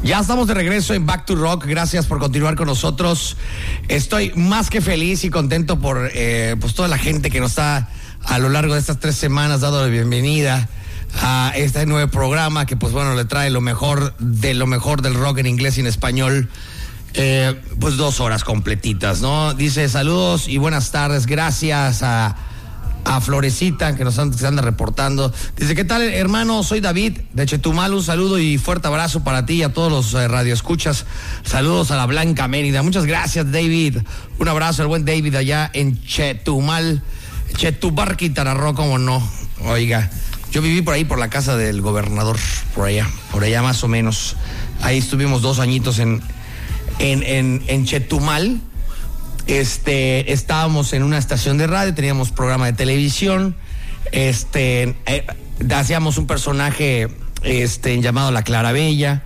Ya estamos de regreso en Back to Rock. Gracias por continuar con nosotros. Estoy más que feliz y contento por pues toda la gente que nos está a lo largo de estas 3 semanas dado la bienvenida a este nuevo programa que pues bueno le trae lo mejor del rock en inglés y en español. Pues 2 horas completitas, ¿no? Dice saludos y buenas tardes. Gracias a Florecita que se anda reportando. Dice, ¿qué tal, hermano? Soy David de Chetumal. Un saludo y fuerte abrazo para ti y a todos los radioescuchas. Saludos a la Blanca Mérida. Muchas gracias, David. Un abrazo al buen David allá en Chetumal, Chetubar, Quintana Roo, cómo no. Oiga, yo viví por ahí, por la casa del gobernador, por allá más o menos. Ahí estuvimos 2 añitos en Chetumal. Estábamos en una estación de radio, teníamos programa de televisión, hacíamos un personaje llamado La Clarabella,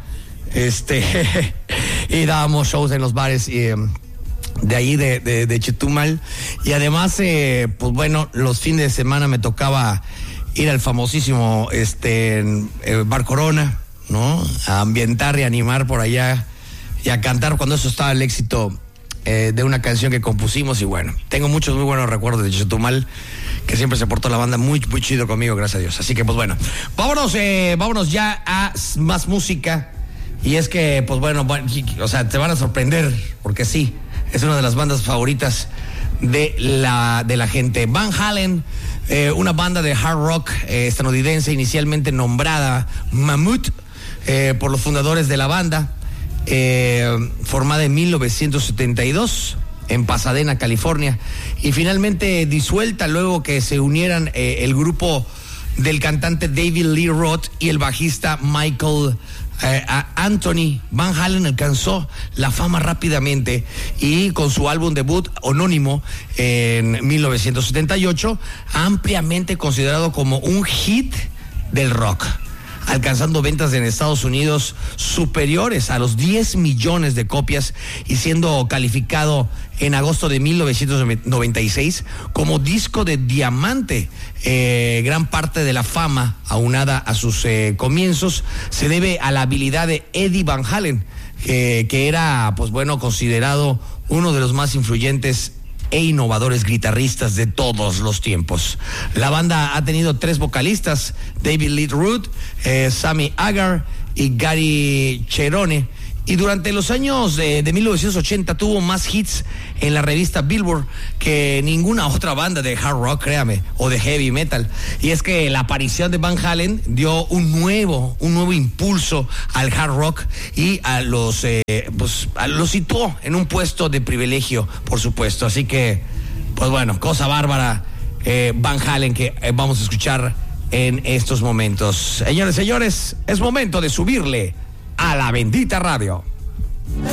y dábamos shows en los bares de ahí de Chetumal, y además pues bueno, los fines de semana me tocaba ir al famosísimo Bar Corona, ¿no? A ambientar y animar por allá y a cantar cuando eso estaba el éxito de una canción que compusimos. Y bueno, tengo muchos muy buenos recuerdos de Chetumal, que siempre se portó la banda muy, muy chido conmigo, gracias a Dios. Así que pues bueno, vámonos ya a más música. Y es que pues bueno, o sea, te van a sorprender, porque sí, es una de las bandas favoritas de la gente. Van Halen, una banda de hard rock estadounidense, inicialmente nombrada Mammoth por los fundadores de la banda. Formada en 1972 en Pasadena, California, y finalmente disuelta luego que se unieran el grupo del cantante David Lee Roth y el bajista Michael Anthony. Van Halen alcanzó la fama rápidamente y con su álbum debut homónimo en 1978, ampliamente considerado como un hit del rock, alcanzando ventas en Estados Unidos superiores a los 10 millones de copias y siendo calificado en agosto de 1996 como disco de diamante. Gran parte de la fama, aunada a sus comienzos, se debe a la habilidad de Eddie Van Halen, que era, pues bueno, considerado uno de los más influyentes e innovadores guitarristas de todos los tiempos. La banda ha tenido 3 vocalistas: David Lee Roth, Sammy Hagar y Gary Cherone. Y durante los años de 1980 tuvo más hits en la revista Billboard que ninguna otra banda de hard rock, créame, o de heavy metal. Y es que la aparición de Van Halen dio un nuevo impulso al hard rock y los situó en un puesto de privilegio, por supuesto. Así que, pues bueno, cosa bárbara, Van Halen, que vamos a escuchar en estos momentos. Señores, es momento de subirle a la bendita radio.